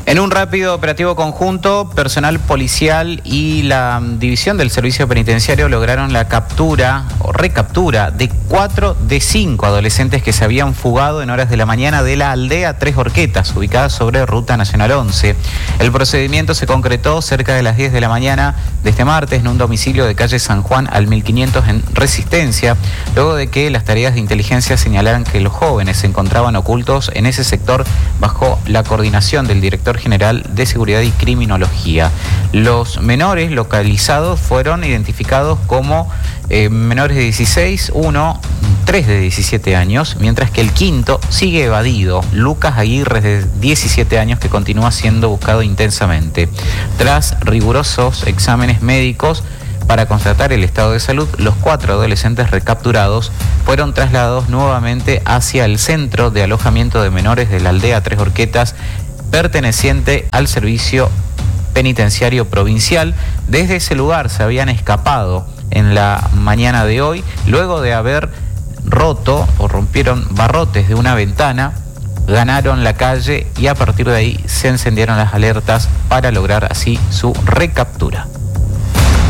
En un rápido operativo conjunto, personal policial y la división del servicio penitenciario lograron la captura o recaptura de 4 de 5 adolescentes que se habían fugado en horas de la mañana de la aldea Tres Horquetas, ubicada sobre Ruta Nacional 11. El procedimiento se concretó cerca de las 10 de la mañana de este martes en un domicilio de calle San Juan al 1500 en Resistencia, luego de que las tareas de inteligencia señalaran que los jóvenes se encontraban ocultos en ese sector bajo la coordinación del director general de Seguridad y Criminología. Los menores localizados fueron identificados como menores de 16, 3 de 17 años, mientras que el quinto sigue evadido, Lucas Aguirre, de 17 años, que continúa siendo buscado intensamente. Tras rigurosos exámenes médicos para constatar el estado de salud, los 4 adolescentes recapturados fueron trasladados nuevamente hacia el centro de alojamiento de menores de la aldea Tres Horquetas, perteneciente al servicio penitenciario provincial. Desde ese lugar se habían escapado en la mañana de hoy, luego de haber rompieron barrotes de una ventana, ganaron la calle y a partir de ahí se encendieron las alertas para lograr así su recaptura.